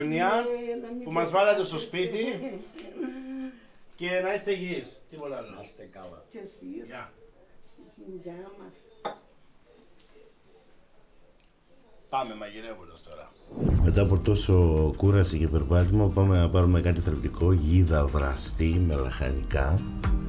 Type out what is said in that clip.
Που μας βάλατε στο σπίτι και να είστε υγιείς, τίποτα άλλο. Να είστε καλά. Και εσείς, στην κυνηγιά μας. Πάμε μαγειρεύοντας τώρα. Μετά από τόσο κούραση και περπάτημα πάμε να πάρουμε κάτι θρεπτικό, γίδα βραστή με λαχανικά.